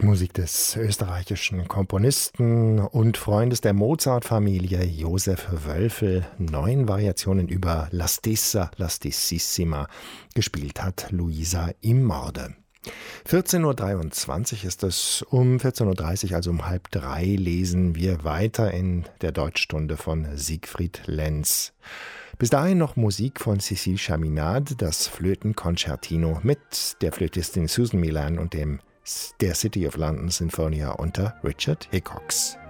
Musik des österreichischen Komponisten und Freundes der Mozart-Familie Josef Wölfel. 9 Variationen über La Stessa, La Stessissima gespielt hat Luisa Immorde. 14.23 Uhr ist es, um 14.30 Uhr, also um 14.30 lesen wir weiter in der Deutschstunde von Siegfried Lenz. Bis dahin noch Musik von Cécile Chaminade, das Flötenkonzertino mit der Flötistin Susan Milan und der City of London Sinfonia unter Richard Hickox.